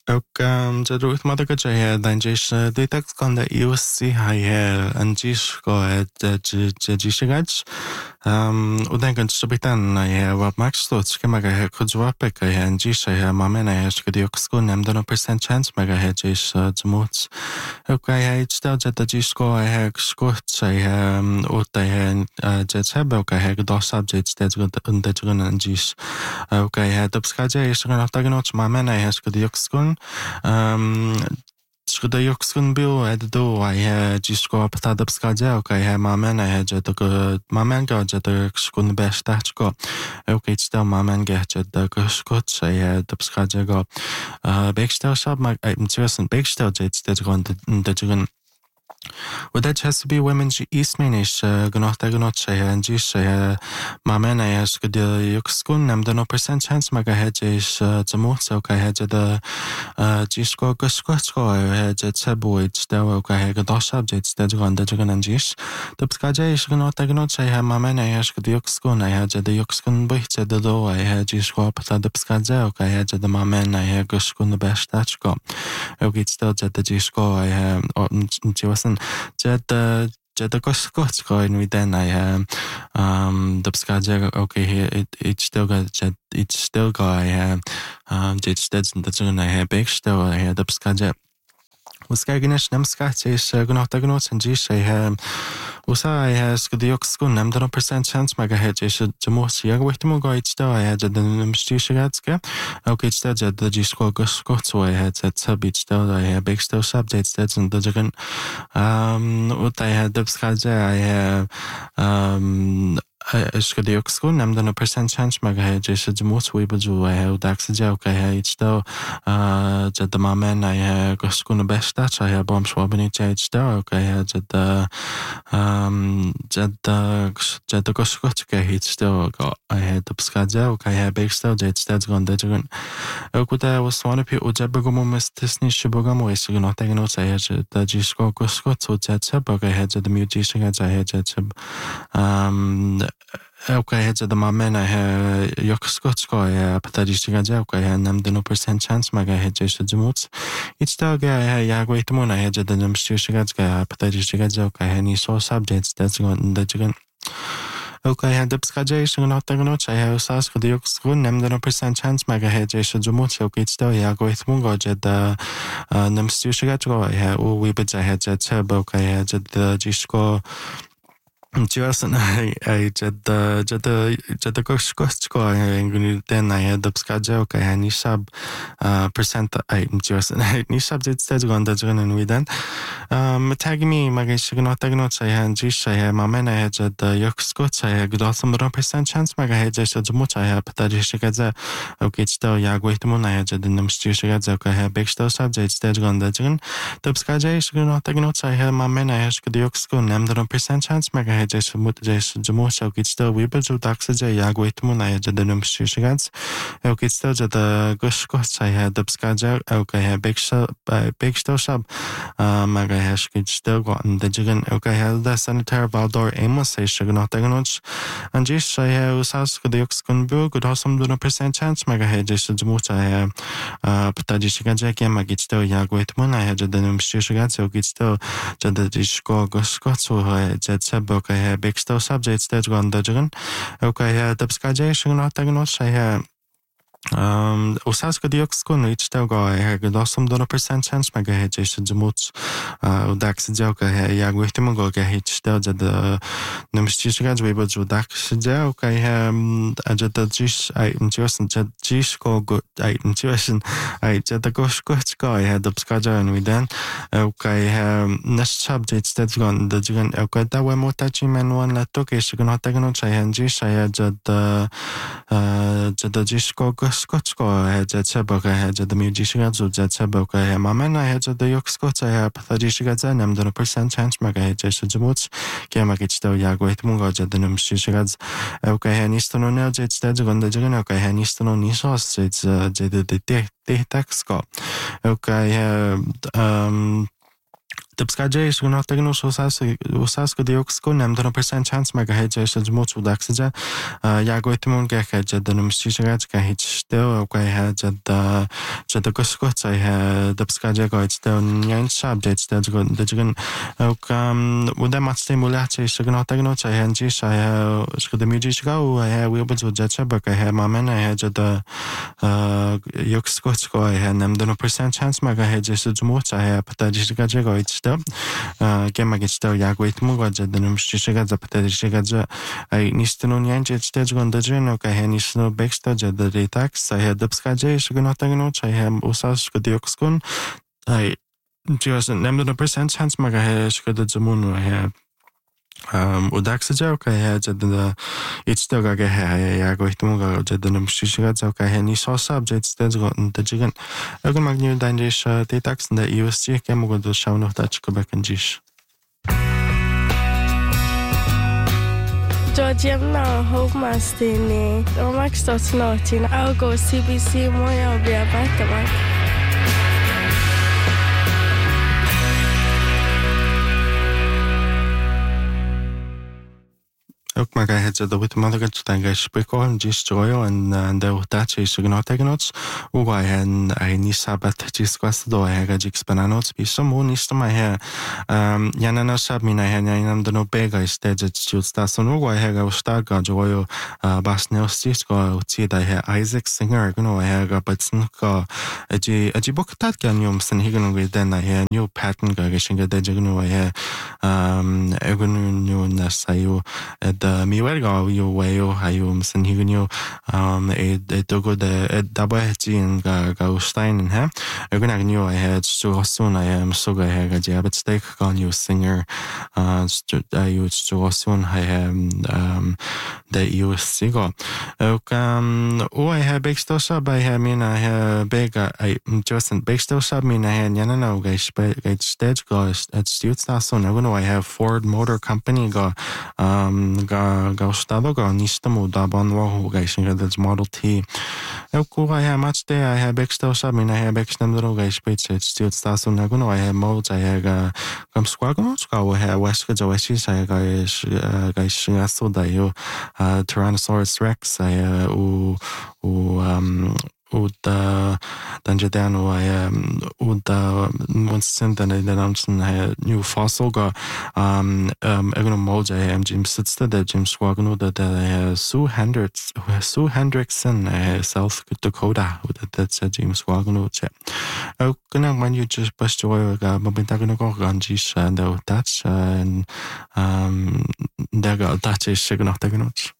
ook de roet maar dat je dan je dit tekst kan de UC hij en jisko de jishigats udenken sobitan je wat max tot skemaga he kujwapeka he en jisha he mamena he skudioksku nemdano percent chance mega he jish zmuts ook hij stel dat de jisko he skut hij uta he jet heb ook hij dos subjects dat undetgun en jish ook hij de skaje is er nog tagnot mamena he skudioksku Шкода юкскун бил эдду ая жишко патадап скадя окей мамен ая жадак мамен га жадак шкун бештачко окей чта мамен га жадак шкот ая дап скадя го бекстел шап мак интересен бекстел жадак гон Well, that has to be women's Eastmanish, gnot shaya, and jish, mamena is good yuxkun, the no percent chance maga hedges, zamut, okay, hedge the jishko guskotsko, hedge at sebuits, the okay, dos subjects, that's gone the dragon and jish. The pskaja is gnot shaya, mamena is good yuxkun, I had the yuxkun bit at the door, I had jishko, but the pskaja, okay, I had the mamena, I had guskun the best tachko. Okay, still at the jishko, I have, Jada Kosko in within I the Skaja okay it still got I have it's that's when I have big still I had the Skaja Uskaginish Nemskat is gnot and jish I have Usa has the Yoxkun nemdano percent chance mega hedge is the most young with the go it's I had the Mstishigatska okay it's that the Jisko Guskot so I had that subit still I have big still subjects that's in the dragon what I had the Skaja I have Шкода юкскун nemdano percent chance mega hedge is the most we do I have daxja okay it's still the mamen I have Guskun best that I have bomb swabini it's still okay the Jada Koskotska hit still got I had the Pskaja, okay, I had big still jets that's gone the dragon. Okuta was one of you Ujabagumus Tisni Shibogamo is not taking notes I had the Jisko Koskot, so jets up, okay, I had the mutation as I had jets okay, I had the mamen I had Yokskotsko, I Patadishigaja, okay, I named the no percent chance, maga had Jason Jumuts. It's the guy I had wait moon, I had the Namstushigaja, Patadishigaja, okay, I had so subjects that's gone the dragon. Okay, I had the Pskajation not the notes. I have Sask the Yoxkun, named the no percent chance, maga had Jason Jumuts, okay, it's the Yago Mungo, jet the Namstushigaja, I had all we bits I had jet sub, okay, I had the Jishko. Just I jada Kosko, I then I had the Pskaja, okay, and Nishab percent I just Nishab it's that's gone that's gone and we then tag me Magashignot I had Jish I had Mamen I had the Yokskot I had awesome 1% chance maga had just as much I have Patadishigaza okay it's still Yagwitmun I had the Namstishigaza okay I have big still subjects that's gone that's gone the Pskaja is not I had Mamen I had the Yoksko named 1% chance maga had just Jamus okay it's still we build Daxaja Yagwitmun I had the Namstishigaza okay it's still the Guskot I had the Pskaja okay I have big still sub maga Heshkid still gotten the Jigan okay held the Senator Valdor Amos say Shaganotaganoj and Jish I have Sask the Yoxkunbu could also do 1% chance mega head just Jamuta I have Patajishigajaki Magit still Yagwitmun I had the Namshishigat so it's still the Dishko Goskotsu Jet Sebok I have big still subjects that's gone the Jigan okay I had the Pskajation not Taganoj I have Usaska Dioxkun each go I had awesome 1% chance mega head just Jamuts Dax Joka Yagwitimungo hit still the Namstishigas we would Dax Joka I had the Jish I just Jishko good I intuition I jet the Goshko I had the Pskaja and we then okay next subjects that's gone the Jigan okay that way more touching man one let took is going to take no I had Jish I had the Jishko Skotsko I had that Sebok I had the Mujishigas of that Sebok I had Maman I had the Yokskot I had Patajishigaza and the 1% chance maga had Jason Jamuts Kiamagit still Yagwit Mungo the Numshishigas okay and Eastern now it's that's on the Jigan okay and Eastern on Nisos it's the tax okay Dubskaje is not diagnosed usas go dioxco nem 100% chance mega hedge is much would accident. Yagoitmun get the numstisha can hit still okay had the Jadaguscots I had Dubskaje go it's the young subjects that's good the chicken would that much stimulate is not diagnosed I had Gish I have the music go I have we able to judge but I have my man I had the Yoxcots go I had them 100% chance mega hedge is much I have but I just got go it's Gemagista Yaguitmuga, the Numshiga, the Patishiga, I Nistano Yanji stage on the Geno, I had Nisno Baxter, the Retax, I had Dubskaje, Suganotaganoch, I have Usas Kodioxkun, I just named 100% chance Magahesh, the Zamun, I have. Udaxaja, I had the it's the Gaga, Yagoitmuga, the Numshiga, I had Niso subjects, that's gotten the Jigan. I can make new Danish datax and the USC came with the sound of Dutch Quebec and Jish. Georgiana Hofmastini, Max Dotnotin, I'll go CBC Moya be a back. Ook maar hij had de witte mannen dat hij gesproken en gestroyo en de dat is genotegnots. Ook hij niet sabat gesquast do hij gaat expananos. Is mo niet maar hij ja na sab mina hij nam de no bega stage het station ook hij gaat start gaat joyo basneostis go zie dat hij Isaac Singer no hij gaat betsen go aji boktat kan yum sen higen go den hij new pattern ga geshinga de jigno hij egonu new na sayo the miwerga you wayo hayum sen higunyo dogo de dabahtin ga stein ha eguna gnyo I had so soon I am so ga ha ga but steak gon you singer you so soon I am the you sigo I have big still sub I have mean I have big I just big still sub mean I had no ga stage go at studio so no I have Ford Motor Company go Gaustado go Nistamu Daban Wahu Gaising that's Model T. I have much there I have extra sub I have extra little guys pitch it's still Stasso Naguno I have modes I have come squagono I have West Gajoesis I guys so that you Tyrannosaurus Rex I Danjadano I Monsen and then new fossil go Egno Moja I am Jim Sitsta that Jim Squagano that Sue Hendrickson South Dakota that's James Squagano check. Gonna when you just bust joy Mabintagano go Ganjish and that's and there go that is Shiganotaganoch.